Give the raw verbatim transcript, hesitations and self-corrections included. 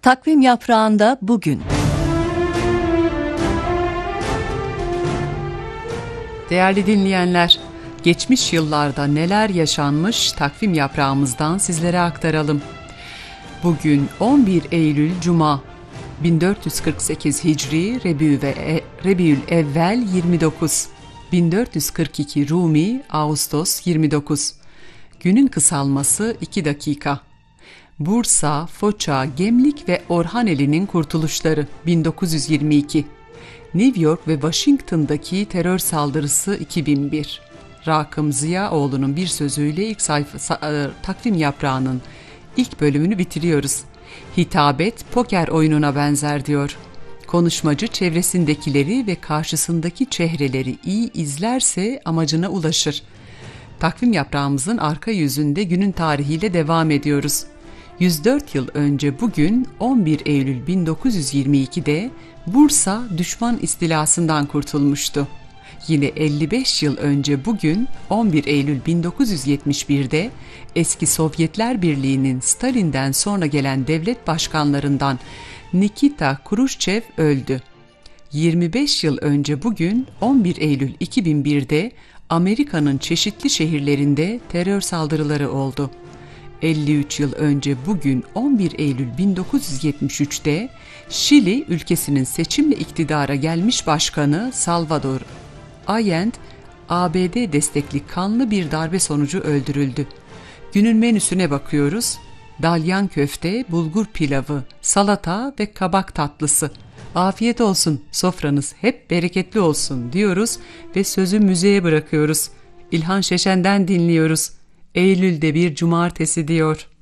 Takvim yaprağında bugün. Değerli dinleyenler, geçmiş yıllarda neler yaşanmış takvim yaprağımızdan sizlere aktaralım. Bugün on bir Eylül Cuma, bin dört yüz kırk sekiz Hicri Rebiül ve e, Rebiül Evvel yirmi dokuz, bin dört yüz kırk iki Rumi Ağustos yirmi dokuz. Günün kısalması iki dakika. Bursa, Foça, Gemlik ve Orhaneli'nin kurtuluşları bin dokuz yüz yirmi iki. New York ve Washington'daki terör saldırısı iki bin bir. Rakım Ziyaoğlu'nun bir sözüyle ilk sayfa e, takvim yaprağının ilk bölümünü bitiriyoruz. Hitabet poker oyununa benzer diyor. Konuşmacı çevresindekileri ve karşısındaki çehreleri iyi izlerse amacına ulaşır. Takvim yaprağımızın arka yüzünde günün tarihiyle devam ediyoruz. yüz dört yıl önce bugün on bir Eylül bin dokuz yüz yirmi iki'de Bursa düşman istilasından kurtulmuştu. Yine elli beş yıl önce bugün on bir Eylül bin dokuz yüz yetmiş bir'de eski Sovyetler Birliği'nin Stalin'den sonra gelen devlet başkanlarından Nikita Khrushchev öldü. yirmi beş yıl önce bugün on bir Eylül iki bin bir'de Amerika'nın çeşitli şehirlerinde terör saldırıları oldu. elli üç yıl önce bugün on bir Eylül bin dokuz yüz yetmiş üç'te Şili ülkesinin seçimle iktidara gelmiş başkanı Salvador Allende A B D destekli kanlı bir darbe sonucu öldürüldü. Günün menüsüne bakıyoruz. Dalyan köfte, bulgur pilavı, salata ve kabak tatlısı. Afiyet olsun, sofranız hep bereketli olsun diyoruz ve sözü müziğe bırakıyoruz. İlhan Şeşen'den dinliyoruz. Eylül'de bir cumartesi diyor.